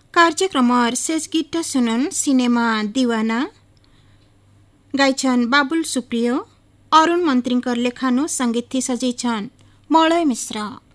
कार्यक्रम शेष गीत सुनन सिनेमा दीवाना गाइछन् बाबुल सुप्रियो। अरुण मन्त्रीकर लेखानु संगीत थी सजेछन् मलय मिश्र।